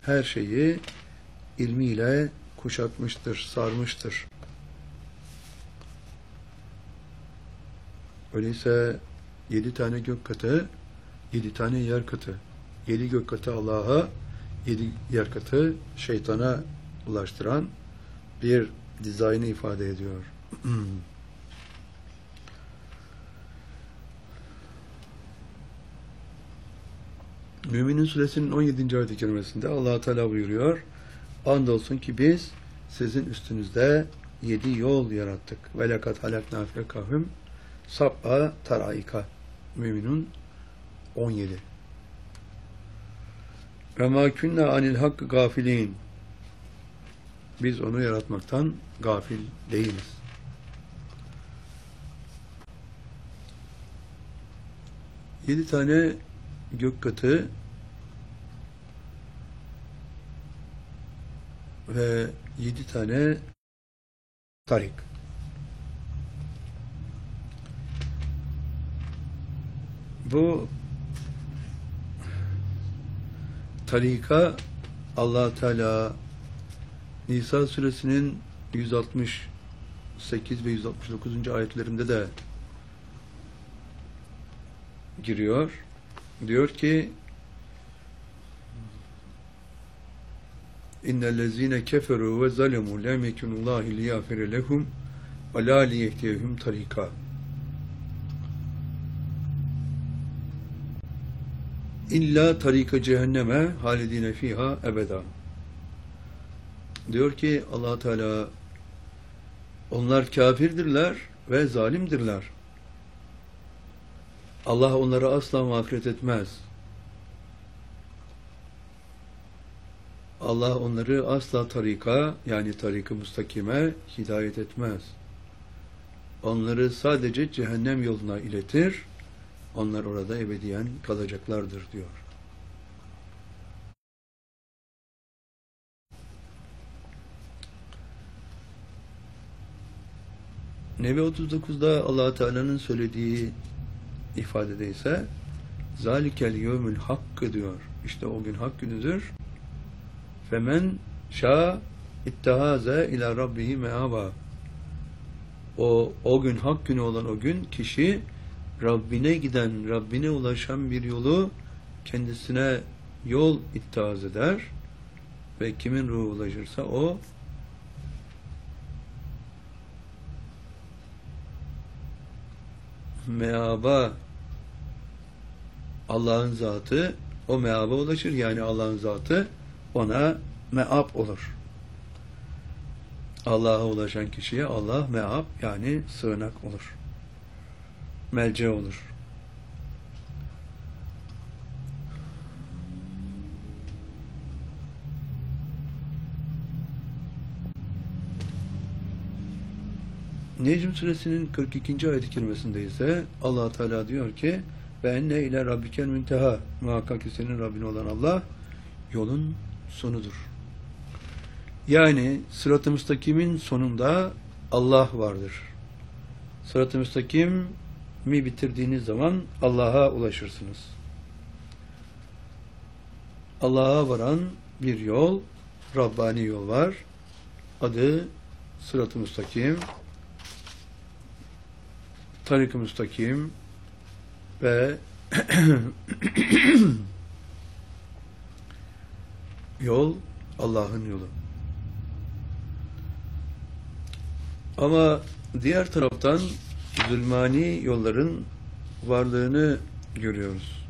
her şeyi ilmiyle kuşatmıştır, sarmıştır. Öyleyse 7 tane gök katı, 7 tane yer katı. 7 gök katı Allah'a, 7 yer katı şeytana ulaştıran bir dizaynı ifade ediyor. Müminin Suresinin 17. ayet-i kerimesinde Allah Teala buyuruyor: andolsun ki biz sizin üstünüzde 7 yol yarattık. Ve lekad halakna fekahum sab'a taraika. Müminun 17. Ve ma kunna anil hakkı gafilin. Biz onu yaratmaktan gafil değiliz. Yedi tane gök katı ve 7 tane tarik. Bu tarika Allah Teala Nisa suresinin 168 ve 169. ayetlerinde de giriyor. Diyor ki: İnnellezîne keferû ve zalemû lem yekunillâhi liyâfire lehum ve lâ liyehdiyehum tarîkâ. İlla tarika cehenneme halidine fiha ebeda. Diyor ki Allah Teala, onlar kafirdirler ve zalimdirler. Allah onlara asla mağfiret etmez. Allah onları asla tarika, yani tarik-ı müstakime hidayet etmez. Onları sadece cehennem yoluna iletir. Onlar orada ebediyen kalacaklardır diyor. Nebe 39'da Allah Teala'nın söylediği ifadede ise zalikel yevmül hakkı diyor. İşte o gün hak günüdür. Femen şa ittahaze ila rabbihi me'aba. O gün hak günü olan o gün kişi Rabbine giden, Rabbine ulaşan bir yolu kendisine yol ittihaz eder ve kimin ruhu ulaşırsa o meaba, Allah'ın zatı o meaba ulaşır, yani Allah'ın zatı ona meab olur. Allah'a ulaşan kişiye Allah meab, yani sığınak olur. Melce olur. Necm suresinin 42. ayet-i kerimesinde ise Allah Teala diyor ki: "Ve enne ile rabbikel münteha." Muhakkak ki senin Rabbin olan Allah yolun sonudur. Yani sırat-ı müstakimin sonunda Allah vardır. Sırat-ı müstakim mi bitirdiğiniz zaman Allah'a ulaşırsınız. Allah'a varan bir yol, Rabbani yol var. Adı sırat-ı müstakim, tarik-ı müstakim ve yol Allah'ın yolu. Ama diğer taraftan zulmani yolların varlığını görüyoruz.